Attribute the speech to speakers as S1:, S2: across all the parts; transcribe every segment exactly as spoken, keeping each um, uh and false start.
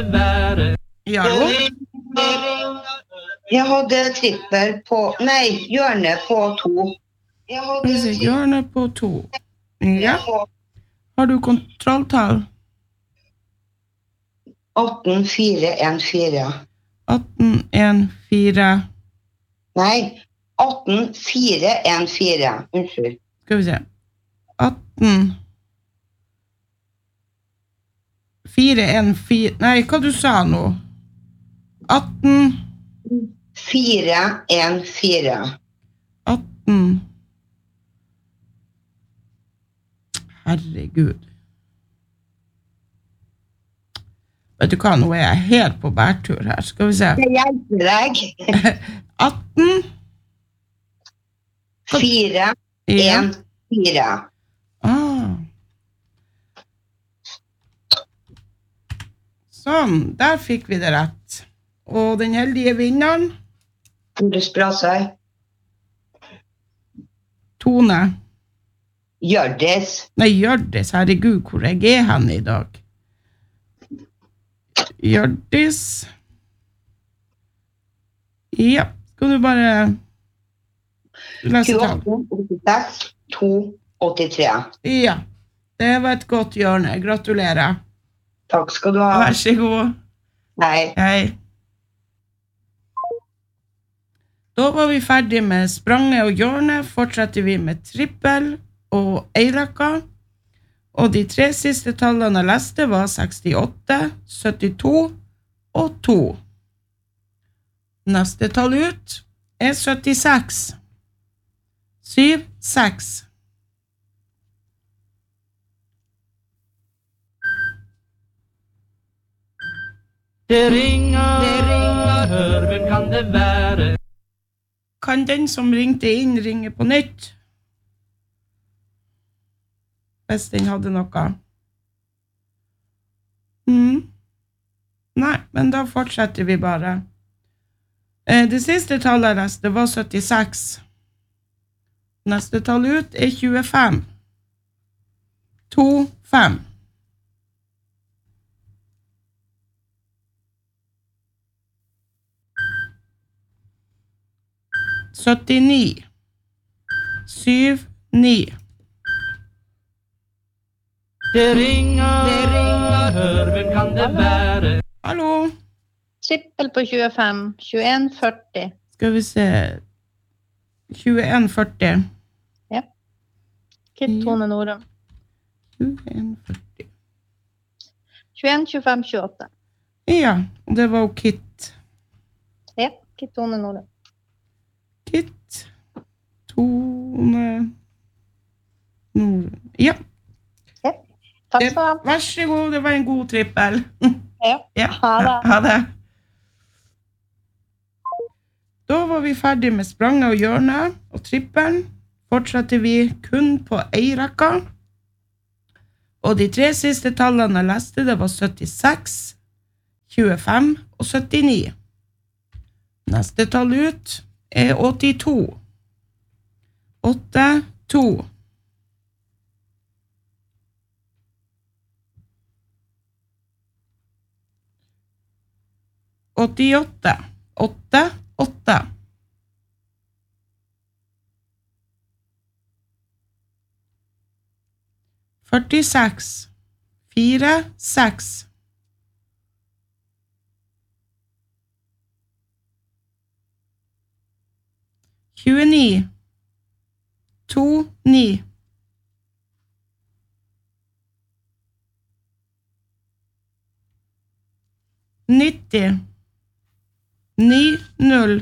S1: Ja,
S2: jeg hadde trippel på, nei, hjørne på to. Jeg hadde
S1: hjørne på to. Ja. Har du kontrolltall?
S2: atten fire en fire.
S1: atten en fire.
S2: Nei, atten fire en fire. Unnskyld.
S1: Skal vi se. atten fire en fire. Nei, hva du sa nå? atten
S2: fire en fire.
S1: atten Herregud. Vet du hva, nå er jeg helt på bærtur her. Skal vi se.
S2: Det hjelper deg.
S1: atten
S2: fire en fire.
S1: Ah. Sånn, der fikk vi det rett. Og den heldige vinneren?
S2: Hvor spør seg?
S1: Tone.
S2: Gjørdis.
S1: Nei, Gjørdis, herregud, hvor jeg er henne i dag. Gjørdis. Ja, skal du bare lese tall?
S2: tjueåtte åttiseks to åttitre.
S1: Ja, det var et godt hjørne. Gratulerer.
S2: Takk skal du ha.
S1: Vær så god.
S2: Hei.
S1: Hei. Da var vi ferdig med spranget og hjørnet. Fortsetter vi med trippel og eirakka. Og de tre siste tallene jeg leste var sekstiåtte, syttito og to. Neste tall ut er syttiseks. syv, seks.
S3: Det ringer, det ringer, hør, hvem kan det være?
S1: Kan den som ringte inn ringe på nytt? Hvis den hadde noe. Mm. Nei, men da fortsetter vi bare. Det siste tallet jeg leste var syttiseks. Neste tall ut er tjuefem. to, fem. syttini. syv, ni.
S3: Det ringer, det ringer, hør, hvem kan det være?
S1: Hallo?
S4: Trippel på tjuefem, tjueen førti.
S1: Skal vi se. tjueen førti.
S4: Ja. Kit Tone Norum.
S1: tjueen førti.
S4: tjueen tjuefem tjueåtte.
S1: Ja, det var jo Kit.
S4: Ja, Kit Tone Norum.
S1: Kit Tone Norum. Ja.
S4: Ja. Takk skal du ha.
S1: Vær så god, det var en god trippel.
S4: Ja,
S1: ja.
S4: Ha det.
S1: Ha det. Da var vi ferdig med spranget og hjørnet og trippelen. Fortsetter vi kun på eirakka. Og de tre siste tallene jeg leste, det var syttiseks, tjuefem og syttini. Neste tall ut er åttito. åtte, to. åttiåtte. åtte, åtte. førtiseks. fire, seks. tjueni. to, ni. nitti. ni, null.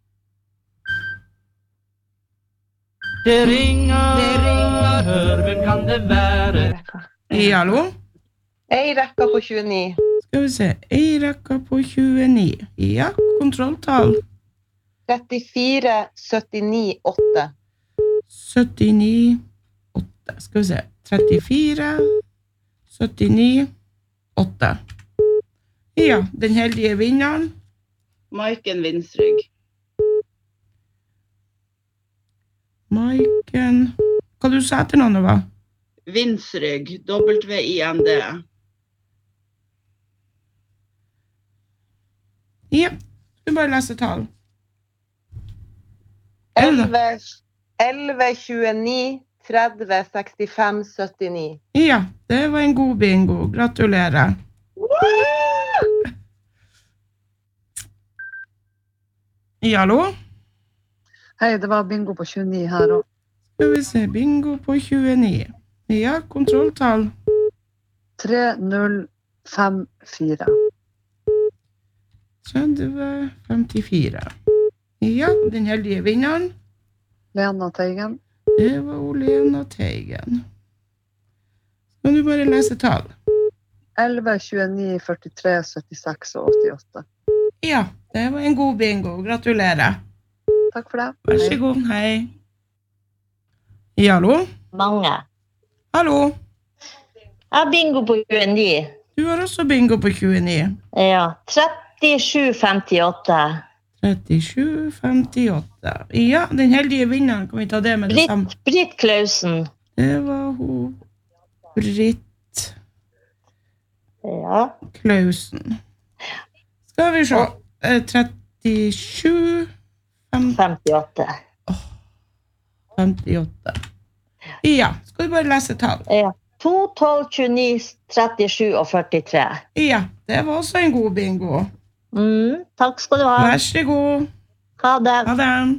S3: Det ringer, det ringer, hør, hvem kan det være?
S1: Ja, hallo?
S5: Eirakka på tjueni.
S1: Skal vi se, eirakka på tjueni. Ja, kontrolltall.
S5: trettifire, syttini, åtte.
S1: syttini, åtte. Skal vi se, trettifire, syttini, åtte. Ja, den heldige vinneren.
S6: Maiken Vinsrygg.
S1: Maiken... Hva du sa til noen, hva?
S6: Vinsrygg, W I N D.
S1: Ja, skal bare lese tall.
S5: elleve tjueni tretti sekstifem syttini.
S1: Ja, det var en god bingo. Gratulerer. Ja, hallo?
S7: Hei, det var bingo på tjueni her også.
S1: Skal vi se, bingo på tjueni. Ja, kontrolltall.
S7: tre null fem fire.
S1: tretti femtifire. Ja, den heldige vinneren.
S7: Lena Teigen.
S1: Det var Olena Teigen. Skal du bare lese tall?
S7: elleve tjueni førtitre syttiseks og åttiåtte.
S1: Ja, det var en god bingo. Gratulerer.
S7: Takk for det.
S1: Vær så god, hei. Ja, hallo?
S8: Mange.
S1: Hallo?
S8: Jeg har bingo på tjueni.
S1: Du har også bingo på tjueni.
S8: Ja, trettisju femtiåtte.
S1: trettisju femtiåtte. Ja, den heldige vinneren, kan vi ta det med det samme?
S8: Britt, Britt Klausen.
S1: Det var hun. Britt
S8: Ja.
S1: Klausen. Skal vi se. Eh, trettisju
S8: femtiåtte.
S1: femtiåtte. Ja, skal du bare lese tall?
S8: Ja. to, tolv, tjueni, trettisju og førtitre.
S1: Ja, det var også en god bingo.
S8: Mm, takk skal du ha.
S1: Vær så god.
S8: Ha det.
S1: Ha det.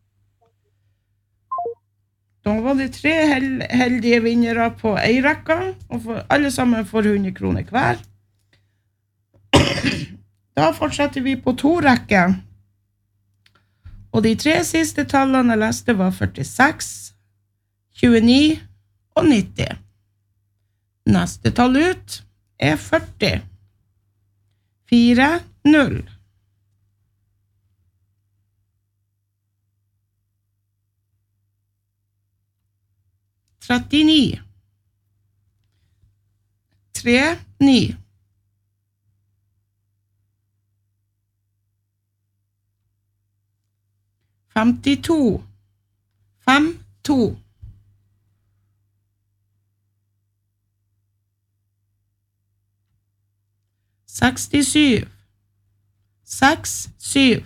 S1: Da var det tre hel heldige vinnere på ei rekke, og for, alle sammen får hundre kroner hver. Da fortsetter vi på to rekker. Og de tre siste tallene jeg leste var førtiseks, tjueni og nitti. Neste tall ut er førti. fire, null. trettini. tre, ni. femtito. fem, to. sekstisju. seks, syv.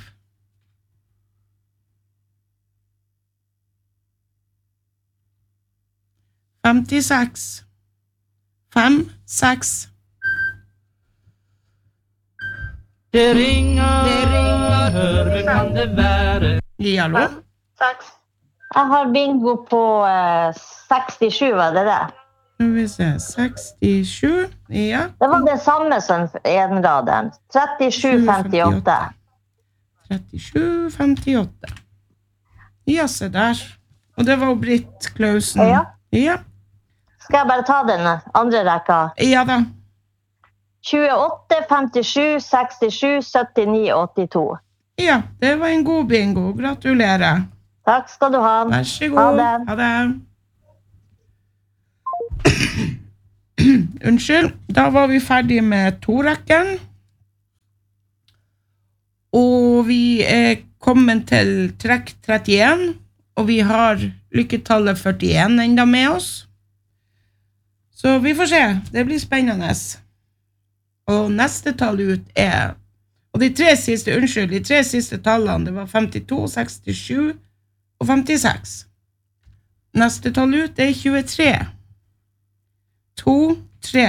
S1: femtiseks. fem, seks.
S3: Det ringer, det ringer, hør, hvem kan det være?
S1: Ja, hallo?
S8: Seks. Jeg har bingo på eh, sekstisju, var det det?
S1: Skal vi se, sekstisju, ja.
S8: Det var det samme som enraden. trettisju femtiåtte.
S1: trettisju femtiåtte. Ja, se der. Og det var Britt Klausen.
S8: Ja.
S1: Ja.
S8: Skal jeg bare ta den andre rekka?
S1: Ja da.
S8: tjueåtte, femtisju, sekstisju, syttini, åttito.
S1: Ja, det var en god bingo. Gratulerer.
S8: Takk skal du ha.
S1: Vær så god.
S8: Ha det.
S1: Ha det. Unnskyld, da var vi ferdig med to rekken. Og vi er kommet til trekk trettien, og vi har lykketallet førtien enda med oss. Så vi får se, det blir spennende. Og neste tall ut er, og de tre siste, unnskyld, de tre siste tallene, det var femtito, sekstisju og femtiseks. Neste tall ut er tjuetre. To, tre.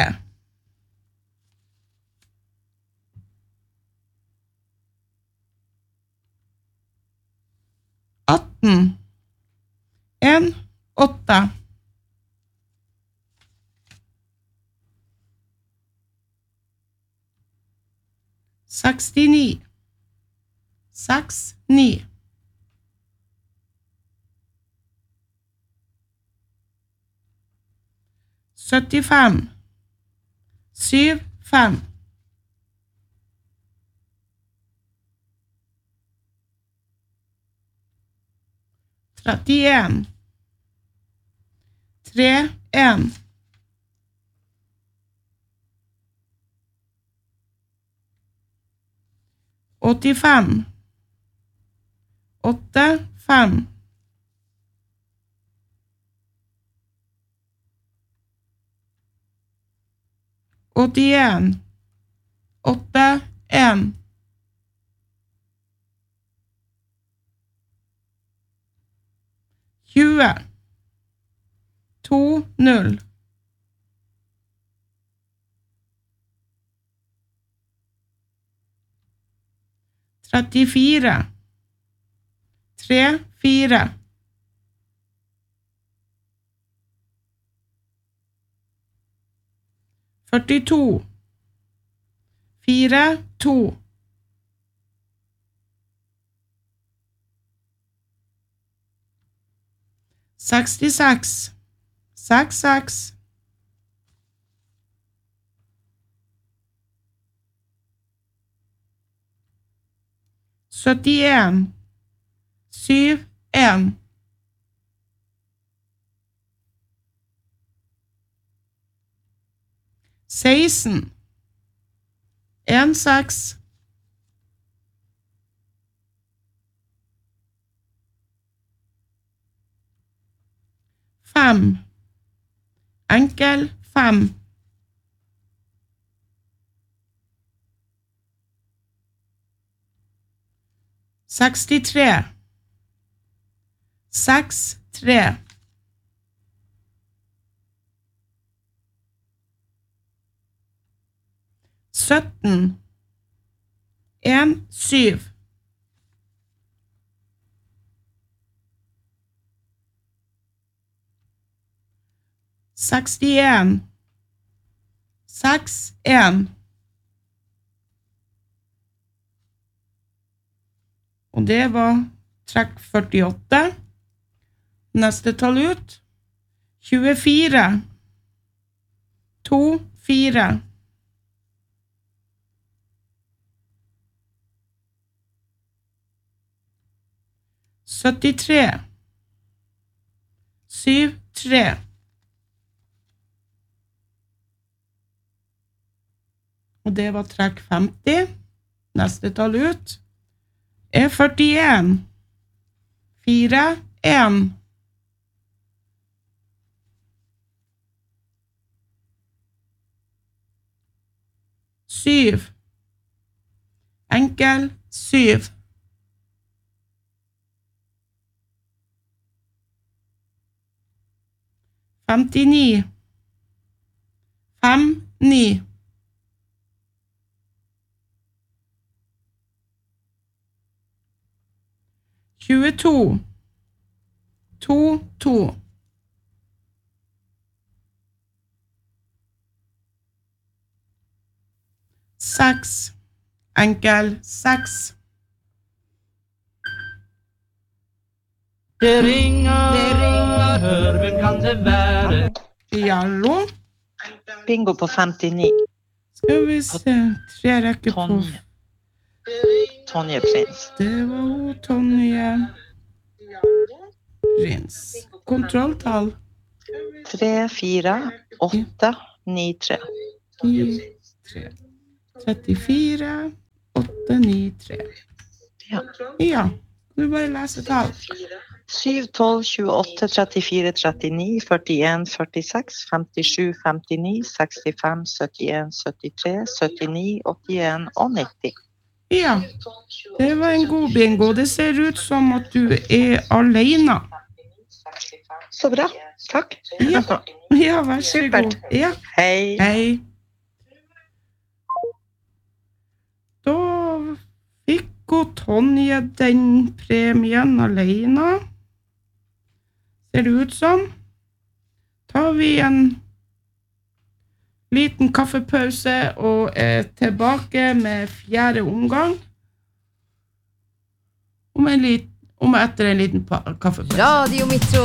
S1: atten. En, åtte. sekstini. Seks, ni. syttifem. Syv, fem. trettien. Tre, en. åttifem. Åtte, fem. åttien. Åtte, en. tjue. To, null. Trettifire. Tre, fire. Førtito. Fire, to. Sekstiseks. Seks, seks. Syttien. Syv, en. Seksten. En, seks. Fem. Enkel, fem. Sekstitre. Seks, tre. Sytten. En, syv. Sekstien. Seks, en. Og det var trekk førtiåtte. Neste tall ut. tjuefire. To, fire. Syttitre. Syv, tre. Og det var trekk femti. Neste tall ut er førtien. Fire, en. Syv. Enkel, syv. Femtini. Fem, ni. Tjueto. To, to. Seks. Enkel, seks.
S3: Det ringer, det ringer, hør, hvem kan det være?
S1: Jallo.
S9: Bingo på femtini.
S1: Skal vi se, tre rekker på.
S9: Tonje. Tonje Prins.
S1: Det var hun, Tonje Prins. Kontrolltall.
S9: Tre, fire, åtte, ni, tre.
S1: Ni, tre. Trettifire, åtte, ni, tre.
S9: Ja.
S1: Ja, du bare lese tall.
S9: Syv, tolv, tjueåtte, trettifire, trettini, førtien, førtiseks, femtisju, femtini, sekstifem, syttien, syttitre, syttini, åttien og nitti.
S1: Ja, det var en god bingo. Det ser ut som at du er alene.
S9: Så bra, takk.
S1: Ja, ja vær så god. Ja.
S9: Hei.
S1: Hei. Da fikk hun Tonje den premien alene. Ser det ut som. Tar vi en liten kaffepause og er tilbake med fjerde omgang. Om, en lit, om etter en liten pa- kaffepause.
S10: Radio Metro.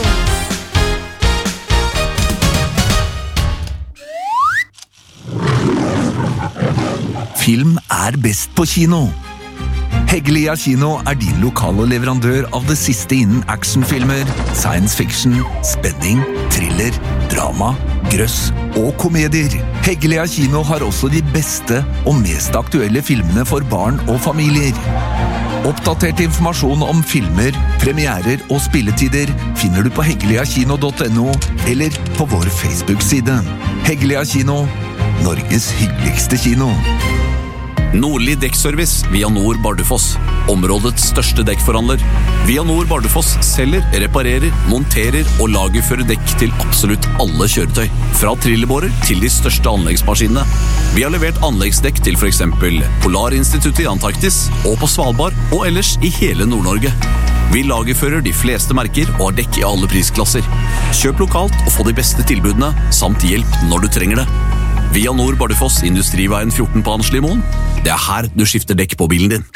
S11: Film er best på kino. Heggelia Kino er din lokale leverandør av det siste innen actionfilmer, science fiction, spenning, thriller, drama, grøss og komedier. Heggelia Kino har også de beste og mest aktuelle filmene for barn og familier. Oppdatert informasjon om filmer, premierer og spilletider finner du på heggeliakino punktum no eller på vår Facebook-side. Heggelia Kino, Norges hyggeligste kino.
S10: Nordli Dekkservice via Nord Bardufoss. Områdets største dekkforhandler. Via Nord Bardufoss selger, reparerer, monterer og lagerfører dekk til absolutt alle kjøretøy. Fra trillebårer til de største anleggsmaskinene. Vi har levert anleggsdekk til for eksempel Polarinstituttet i Antarktis og på Svalbard og ellers i hele Nord-Norge. Vi lagerfører de fleste merker og har dekk i alle prisklasser. Kjøp lokalt og få de beste tilbudene, samt hjelp når du trenger det. Via Nord Bardufoss Industriveien fjorten på Anslimoen. Det er her du skifter dekk på bilen din.